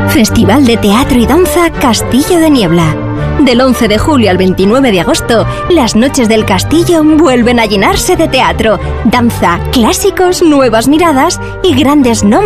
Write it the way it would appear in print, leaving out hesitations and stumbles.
Festival de Teatro y Danza Castillo de Niebla. Del 11 de julio al 29 de agosto, las noches del castillo vuelven a llenarse de teatro, danza, clásicos, nuevas miradas y grandes nombres